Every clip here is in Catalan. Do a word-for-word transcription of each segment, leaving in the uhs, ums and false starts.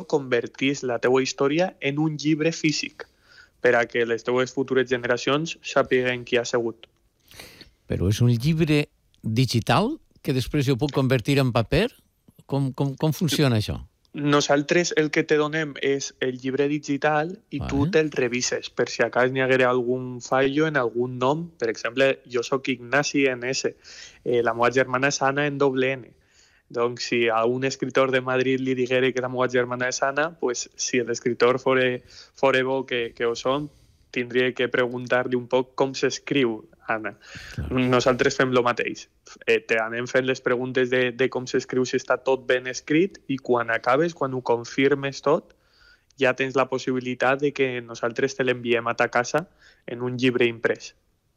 convertís la teua història en un llibre físic per a que les teues futures generacions sàpiguen qui ha sigut. Però és un llibre digital que després jo puc convertir en paper? Com, com, com funciona això? Nosaltres el que te donem és el llibre digital i vale. Tu te'l revises per si acas n'hi haguera algun fallo en algun nom. Per exemple, jo sóc Ignasi en S, eh, la meva germana és Anna en doble N. Doncs si a un escritor de Madrid li diguera que la meva germana és Anna, pues, si l'escriptor fora, fora bo que, que ho som, tindria que preguntar-li un poc com s'escriu Anna. Claro. Nosaltres fem el mateix. Eh, te anem fent les preguntes de, de com s'escriu, si està tot ben escrit, i quan acabes, quan ho confirmes tot, ja tens la possibilitat de que nosaltres te l'enviem a ta casa en un llibre imprès.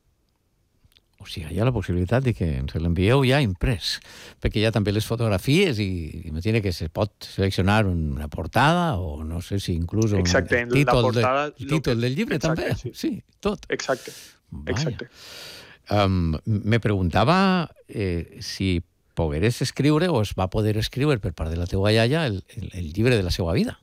O sigui, hi ha la possibilitat de que ens l'envieu ja imprès, perquè hi ha també les fotografies i imagina que se pot seleccionar una portada o no sé si inclús un Exacte, el títol, la portada, de, el títol del llibre. Exacte, també, sí. Sí, tot. Exacte, exacte. Um, me preguntava eh, si pogueres escriure o es va poder escriure per part de la teua iaia el, el, el llibre de la seva vida.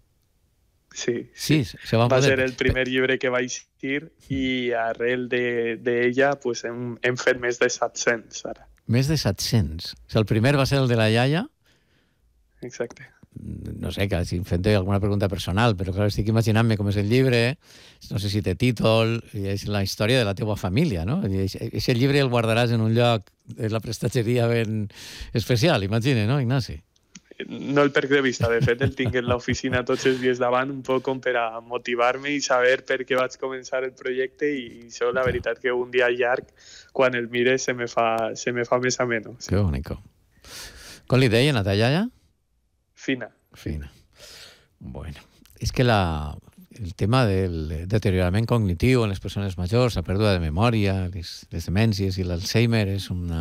Sí, sí. sí se va, va poder. ser el primer llibre que va eixir i arrel d'ella de, pues, hem, hem fet més de set-cents ara. Més de set-cents. O sigui, el primer va ser el de la iaia? Exacte. No sé, que si em fem alguna pregunta personal, però clar, estic imaginant-me com és el llibre, no sé si té títol, i és la història de la teua família, no? I aquest llibre el guardaràs en un lloc de la prestatgeria ben especial, imagina, no, Ignasi? No el perc de vista, de fet el tinc en l'oficina tots els dies davant, un poc com per a motivar-me i saber per què vaig començar el projecte, i això la veritat que un dia llarg, quan el mires, se me fa, se me fa més ameno. Sí. Que bonico. Com li deien a ta iaia? Fina. Fina. Bueno, és que la, el tema del deteriorament cognitiu en les persones majors, la pèrdua de memòria, les, les demències i l'Alzheimer és una...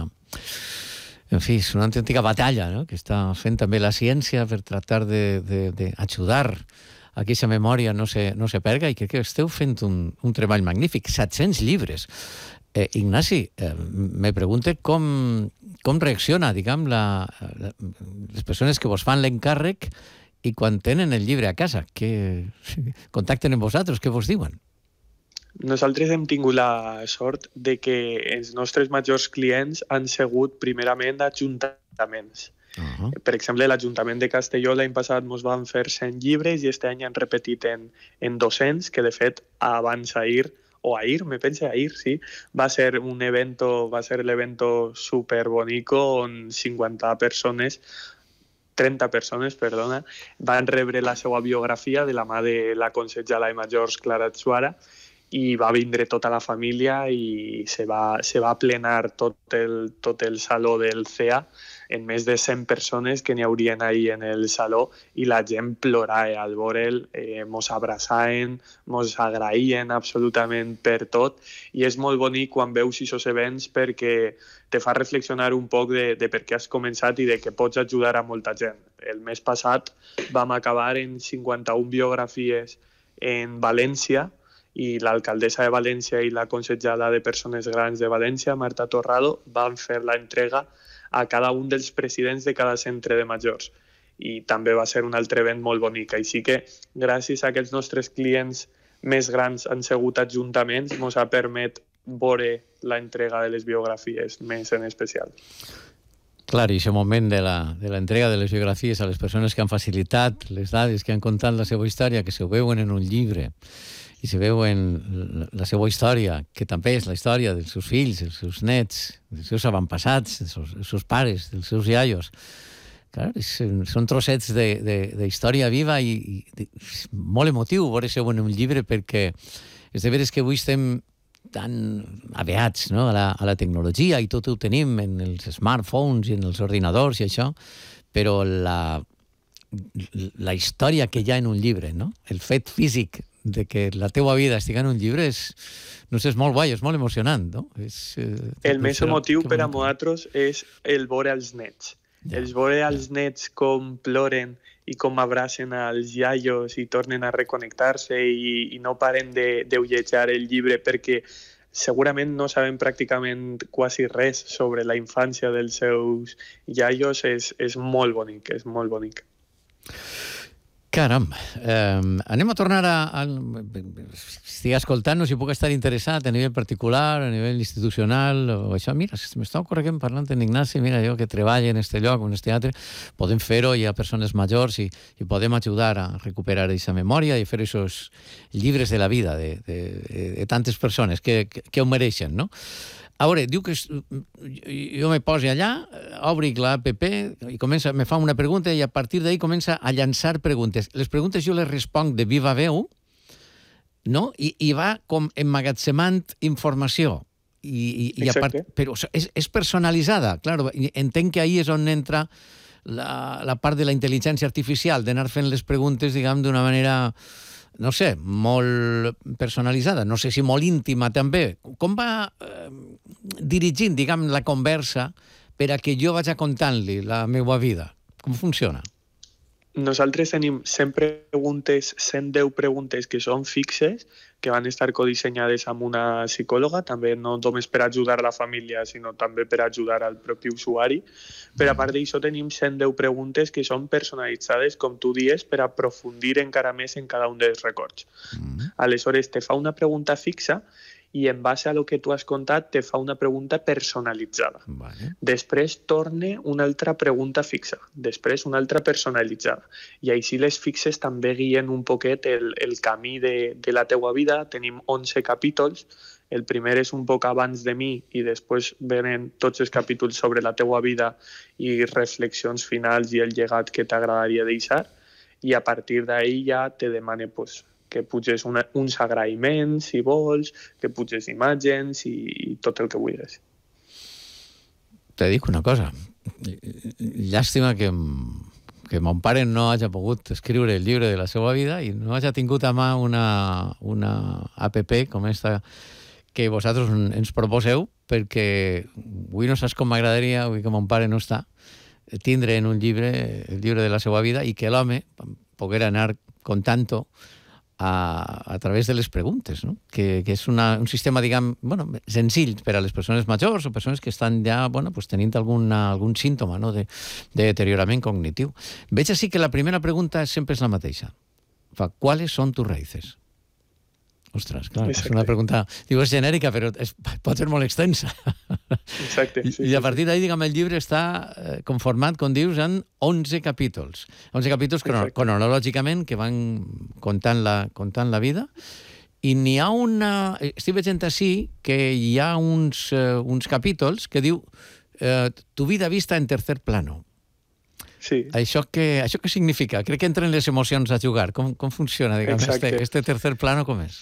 En fi, és una autèntica batalla, no?, que està fent també la ciència per tractar d'ajudar a que aquesta memòria no se, no se perga, i crec que esteu fent un, un treball magnífic. set-cents llibres. Eh, Ignasi, eh, me pregunte com, com reacciona, diguem, la, la, les persones que vos fan l'encàrrec i quan tenen el llibre a casa, que contacten amb vosaltres, què vos diuen? Nosaltres hem tingut la sort de que els nostres majors clients han sigut primerament ajuntaments. Uh-huh. Per exemple, l'Ajuntament de Castelló l'any passat ens van fer cent llibres i aquest any han repetit en, en dos-cents, que de fet abans ahir, o ahir, me pense ahir, sí, va ser un evento, va ser l'evento super bonico on cinquanta persones trenta persones, perdona, van rebre la seva biografia de la mà de la consellera de Majors, Clara Tsuara, i va vindre tota la família i se va, se va plenar tot el, tot el saló del C E A en més de cent persones que n'hi haurien ahir en el saló, i la gent plorava al veure'l, eh, mos abraçaven, mos agraïen absolutament per tot, i és molt bonic quan veus aquests events perquè te fa reflexionar un poc de, de per què has començat i de que pots ajudar a molta gent. El mes passat vam acabar en cinquanta-una biografies en València, i l'alcaldessa de València i la consellera de Persones Grans de València, Marta Torrado, van fer la entrega a cada un dels presidents de cada centre de majors. I també va ser un altre event molt bonic. Així que, gràcies a que els nostres clients més grans han sigut ajuntaments, ens ha permet veure l'entrega de les biografies més en especial. Clar, i aquest moment de l'entrega de, de les biografies a les persones que han facilitat les dades, que han contat la seva història, que se veuen en un llibre, i se veuen la seva història, que també és la història dels seus fills, dels seus nets, dels seus avantpassats, dels seus, dels seus pares, dels seus iaios. Clar, és, són trossets d'història viva i, i molt emotiu veure-se en un llibre, perquè és de veres que avui estem tan aviats, no?, a, la, a la tecnologia, i tot ho tenim en els smartphones i en els ordinadors i això, però la, la història que hi ha en un llibre, no?, el fet físic de que la teua vida estigui en un llibre és, no sé, és molt guai, és molt emocionant, no? És, eh, el més emotiu per a nosaltres és el veure els nets. Ja, els veure ja. els nets com ploren i com abracen als iaios i tornen a reconnectar-se i, i no paren de, de ullejar el llibre, perquè segurament no saben pràcticament quasi res sobre la infància dels seus iaios. És, és molt bonic, és molt bonic. Caram, eh, anem a tornar a... a estic escoltant-nos i puc estar interessat a nivell particular, a nivell institucional, o això. Mira, m'estava corregent parlant amb Ignasi, mira, jo que treballo en este lloc, en este teatre, podem fer-ho, hi ha persones majors i, i podem ajudar a recuperar aquesta memòria i fer aquests llibres de la vida de, de, de tantes persones que, que, que ho mereixen, no? A veure, diu que jo me posi allà, obric l'app i comença, me fa una pregunta i a partir d'ahí comença a llançar preguntes. Les preguntes jo les responc de viva veu, no? I, i va com emmagatzemant informació. I, i, i a part, però és, és personalitzada, claro. Entenc que ahí és on entra la, la part de la intel·ligència artificial, d'anar fent les preguntes, diguem, d'una manera... no sé, molt personalitzada, no sé si molt íntima també. Com va eh, dirigint, diguem, la conversa per a que jo vaig contant-li la meva vida? Com funciona? Nosaltres tenim cent preguntes, cent deu preguntes que són fixes, que van estar codissenyades amb una psicòloga, també no només per ajudar la família, sinó també per ajudar al propi usuari. Per a part d'això tenim cent deu preguntes que són personalitzades, com tu dies, per aprofundir encara més en cada un dels records. Mm. Aleshores, te fa una pregunta fixa i en base a lo que tu has contat te fa una pregunta personalitzada. Vale. Després torna una altra pregunta fixa, després una altra personalitzada. I així les fixes també guien un poquet el, el camí de, de la teua vida. Tenim onze capítols. El primer és un poc abans de mi i després venen tots els capítols sobre la teua vida i reflexions finals i el llegat que t'agradaria deixar. I a partir d'ahí ja te demane pues, que puges una, uns agraïments, si vols, que puges imatges i, i tot el que vulguis. Te dic una cosa. Llàstima que, que mon pare no hagi pogut escriure el llibre de la seva vida i no hagi tingut a mà una, una app com esta que vosaltres ens proposeu, perquè avui no saps com m'agradaria, avui que mon pare no està, tindre en un llibre el llibre de la seva vida i que l'home poguera anar contant-ho A, a través de les preguntes, no? que, que és una, un sistema, diguem, bueno, senzill per a les persones majors o persones que estan ja bueno, pues, tenint alguna, algun símptoma, no? de, de deteriorament cognitiu. Veig així que la primera pregunta sempre és la mateixa. Fa, ¿cuáles son tus raíces? Ostres, clar, Exacte. És una pregunta, diu, és genèrica, però és, pot ser molt extensa. Exacte. Sí, I a partir d'ahí, diguem, el llibre està eh, conformat, com dius, en onze capítols. onze capítols crono cronològicament que van contant la, contant la vida. I n'hi ha una... Estic veient així que hi ha uns, eh, uns capítols que diu eh, tu vida vista en tercer plano. Sí. Això què, això què significa? Crec que entren les emocions a jugar. Com, com funciona, diguem, este, este tercer plano, com és?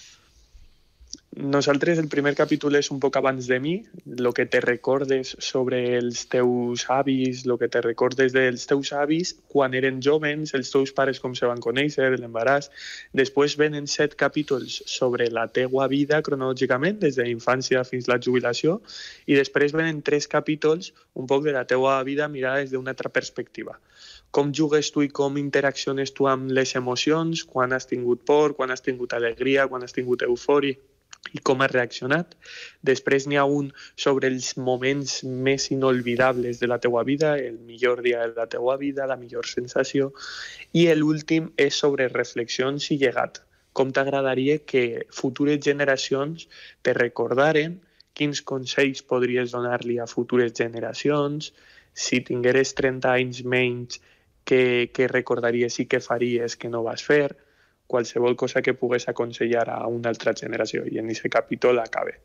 Nosaltres el primer capítol és un poc abans de mi, el que te recordes sobre els teus avis, el que te recordes dels teus avis quan eren jovens, els teus pares com se van conèixer, l'embaràs. Després venen set capítols sobre la teua vida cronològicament, des de la infància fins a la jubilació, i després venen tres capítols un poc de la teua vida mirada des d'una altra perspectiva. Com jugues tu i com interacciones tu amb les emocions, quan has tingut por, quan has tingut alegria, quan has tingut eufòria, i com has reaccionat. Després n'hi ha un sobre els moments més inolvidables de la teua vida, el millor dia de la teua vida, la millor sensació, i l'últim és sobre reflexions i llegat. Com t'agradaria que futures generacions te recordaren, quins consells podries donar-li a futures generacions, si tingueres trenta anys menys, què, què recordaries i què faries que no vas fer, qualsevol cosa que pogués aconsellar a una altra generació, i en aquest capítol acabe.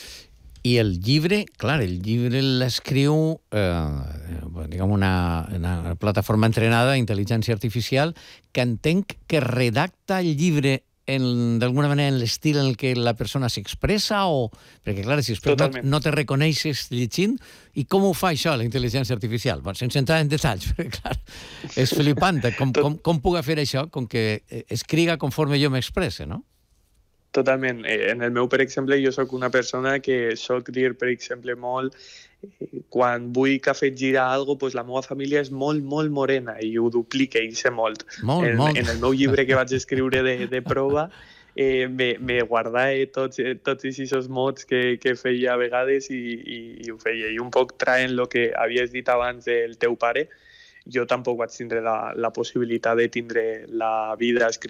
I el llibre, clar, el llibre l'escriu eh, diguem una, una plataforma entrenada d'intel·ligència artificial que entenc que redacta el llibre d'alguna manera en l'estil en què la persona s'expressa, o... Perquè, clar, si després no, no te reconeixes llegint, i com ho fa això, la intel·ligència artificial? Bon, sense entrar en detalls, perquè, clar, és flipant. Com, com, com puc fer això? Com que escriga conforme jo m'expresse, no? Totalment. En el meu, per exemple, jo sóc una persona que soc dir, per exemple, molt... Quan vull que afegirà alguna cosa, pues la meva família és molt, molt morena i ho duplica i sé molt. Molt, en, molt. En el meu llibre que vaig escriure de, de prova eh, me, me guardava tots, tots aquests mots que, que feia a vegades i, i, i ho feia. I un poc traient el que havies dit abans del teu pare, jo tampoc vaig tindre la, la possibilitat de tindre la vida escrita